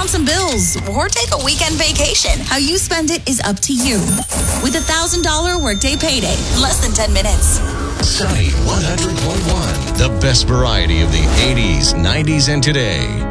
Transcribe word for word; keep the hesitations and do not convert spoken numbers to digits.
some bills or take a weekend vacation. How you spend it is up to you. With a one thousand dollars Workday Payday, less than ten minutes. Sunny one hundred point one. The best variety of the eighties, nineties, and today.